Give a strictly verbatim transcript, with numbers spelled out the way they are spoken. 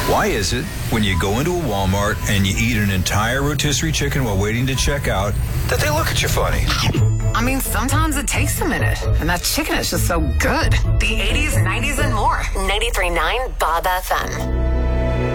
Why is it when you go into a Walmart and you eat an entire rotisserie chicken while waiting to check out that they look at you funny? I mean, sometimes it takes a minute, and that chicken is just so good. The eighties, nineties, and more. ninety-three point nine Bob F M.